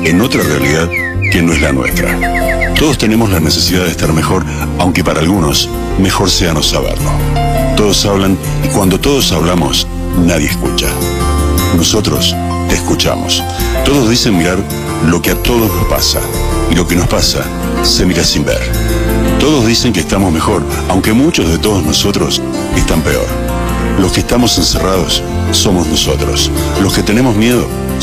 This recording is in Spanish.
en otra realidad que no es la nuestra. Todos tenemos la necesidad de estar mejor, aunque para algunos mejor sea no saberlo. Todos hablan y cuando todos hablamos, nadie escucha. Nosotros te escuchamos. Todos dicen mirar lo que a todos nos pasa, y lo que nos pasa se mira sin ver. Todos dicen que estamos mejor, aunque muchos de todos nosotros están peor. Los que estamos encerrados somos nosotros. Los que tenemos miedo